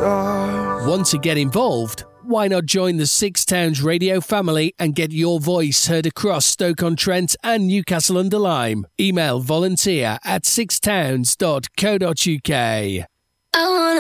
stars. Want to get involved? Why not join the Six Towns radio family and get your voice heard across Stoke-on-Trent and Newcastle-under-Lyme? Email volunteer@sixtowns.co.uk. I wanna